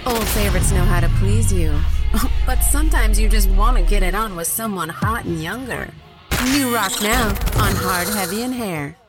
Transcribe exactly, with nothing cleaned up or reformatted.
Old favorites know how to please you, but sometimes you just want to get it on with someone hot and younger. New rock now on Hard, Heavy, and Hair.